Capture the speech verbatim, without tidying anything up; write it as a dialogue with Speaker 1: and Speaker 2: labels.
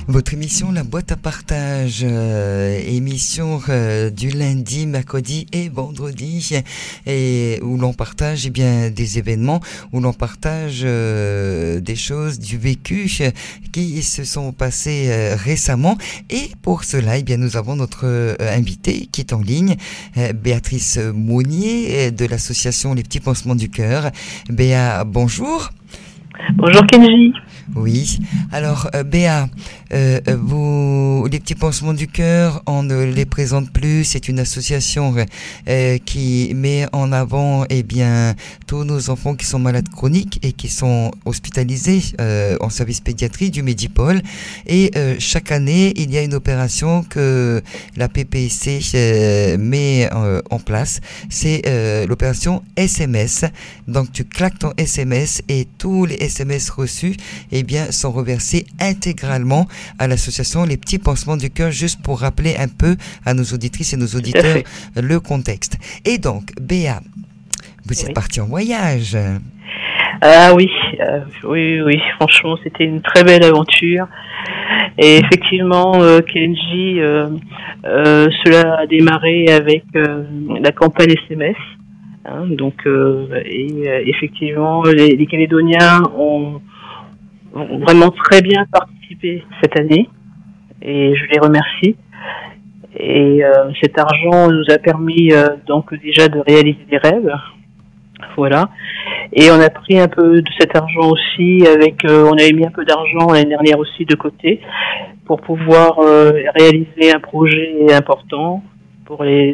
Speaker 1: Votre émission La Boîte à Partage, euh, émission euh, du lundi, mercredi et vendredi, et où l'on partage eh bien des événements, où l'on partage euh, des choses du vécu qui se sont passées euh, récemment. Et pour cela, eh bien nous avons notre euh, invitée qui est en ligne, euh, Béatrice Monnier de l'association Les Petits Pansements du Cœur. Béa, bonjour.
Speaker 2: Bonjour Kenji.
Speaker 1: Oui, alors euh, Béa, euh, vous, les Petits Pansements du Cœur, on ne les présente plus, c'est une association euh, qui met en avant eh bien, tous nos enfants qui sont malades chroniques et qui sont hospitalisés euh, en service pédiatrie du Medipôle. Et euh, chaque année, il y a une opération que la P P C euh, met euh, en place, c'est euh, l'opération S M S. Donc tu claques ton S M S et tous les S M S reçus eh bien, sont reversés intégralement à l'association Les Petits Pansements du Cœur, juste pour rappeler un peu à nos auditrices et nos auditeurs le contexte. Et donc, Béa, vous êtes
Speaker 2: oui.
Speaker 1: partie en voyage.
Speaker 2: Ah oui, euh, oui, oui, franchement, c'était une très belle aventure. Et effectivement, euh, Kenji, euh, euh, cela a démarré avec euh, la campagne S M S. Hein, donc, euh, et euh, effectivement, les, les Calédoniens ont ont vraiment très bien participé cette année et je les remercie. Et euh, cet argent nous a permis euh, donc déjà de réaliser des rêves, voilà. Et on a pris un peu de cet argent aussi avec, euh, on avait mis un peu d'argent l'année dernière aussi de côté pour pouvoir euh, réaliser un projet important pour les